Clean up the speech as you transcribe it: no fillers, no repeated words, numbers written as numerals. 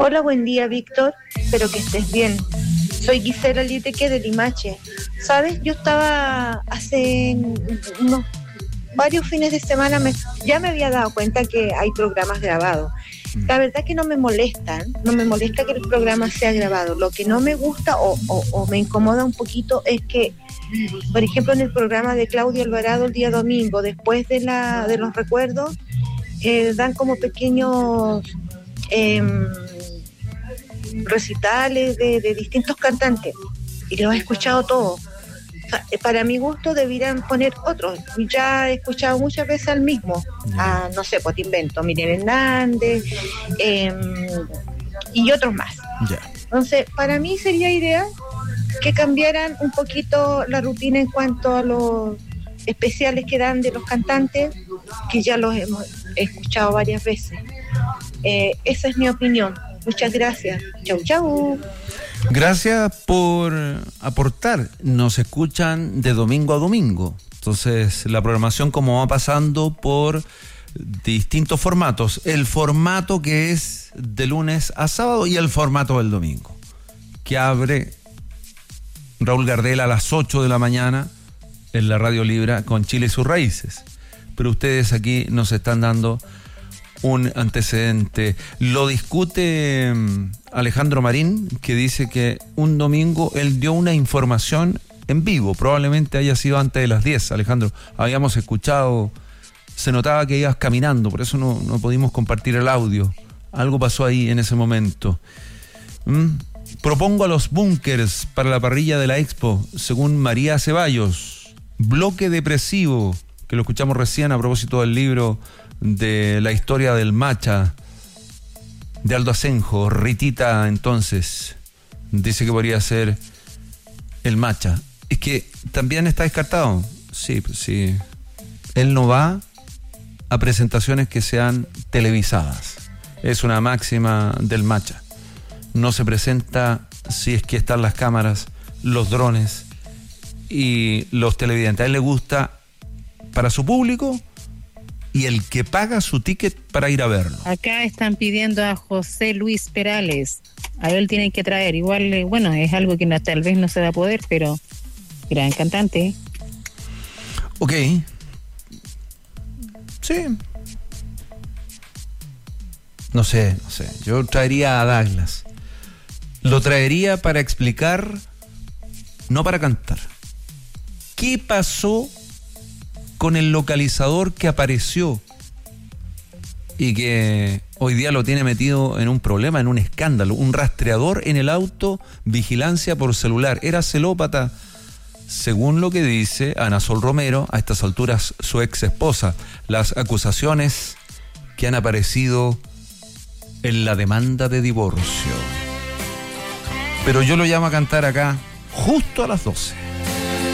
Hola, buen día, Víctor. Espero que estés bien. Soy Gisela Lieteque de Limache. ¿Sabes? Yo estaba hace unos varios fines de semana, ya me había dado cuenta que hay programas grabados. La verdad que no me molesta que el programa sea grabado. Lo que no me gusta o me incomoda un poquito es que, por ejemplo, en el programa de Claudio Alvarado el día domingo, después de los recuerdos, dan como pequeños recitales de distintos cantantes, y los he escuchado todos. O sea, para mi gusto deberían poner otros. Ya he escuchado muchas veces al mismo, no sé, pues te invento, Miriam Hernández y otros más. Entonces, para mí sería ideal que cambiaran un poquito la rutina en cuanto a los especiales que dan de los cantantes, que ya los hemos escuchado varias veces. Esa es mi opinión. Muchas gracias. Chau, chau. Gracias por aportar. Nos escuchan de domingo a domingo. Entonces, la programación como va pasando por distintos formatos. El formato que es de lunes a sábado y el formato del domingo, que abre Raúl Gardel a las 8 de la mañana en la Radio Libra con Chile y sus raíces. Pero ustedes aquí nos están dando un antecedente. Lo discute Alejandro Marín, que dice que un domingo él dio una información en vivo, probablemente haya sido antes de las 10. Alejandro, habíamos escuchado, se notaba que ibas caminando, por eso no pudimos compartir el audio. Algo pasó ahí en ese momento. Propongo a los bunkers para la parrilla de la Expo, según María Ceballos. Bloque depresivo, que lo escuchamos recién a propósito del libro de la historia del Macha, de Aldo Asenjo. Ritita, entonces, dice que podría ser el Macha. Es que también está descartado. Sí, pues sí. Él no va a presentaciones que sean televisadas. Es una máxima del Macha. No se presenta si es que están las cámaras, los drones y los televidentes. A él le gusta para su público y el que paga su ticket para ir a verlo. Acá están pidiendo a José Luis Perales. A él tienen que traer. Igual, bueno, es algo que tal vez no se va a poder, pero gran cantante. Ok. Sí. No sé. Yo traería a Douglas. Lo traería para explicar, no para cantar. ¿Qué pasó con el localizador que apareció y que hoy día lo tiene metido en un problema, en un escándalo? Un rastreador en el auto, vigilancia por celular. Era celópata, según lo que dice Ana Sol Romero, a estas alturas su ex esposa. Las acusaciones que han aparecido en la demanda de divorcio. Pero yo lo llamo a cantar acá justo a las 12.